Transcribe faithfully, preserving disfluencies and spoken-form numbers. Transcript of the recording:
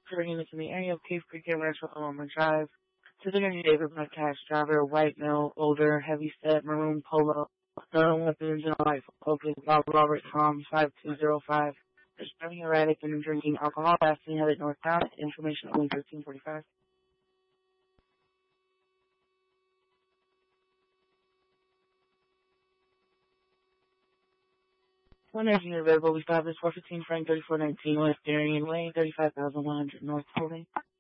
Bringing us in the area of Cave Creek and Rancho Aloma Drive. Considering David Black Cash driver, white male, older, heavy set, maroon polo, no weapons and a rifle. Focus Bob Robert Tom five two zero five. Just driving erratic and drinking alcohol. Passing headed northbound. Information only thirteen forty-five. One engineer available. We stop this four fifteen Frank thirty-four nineteen West Darien Lane, thirty-five thousand one hundred North Holding.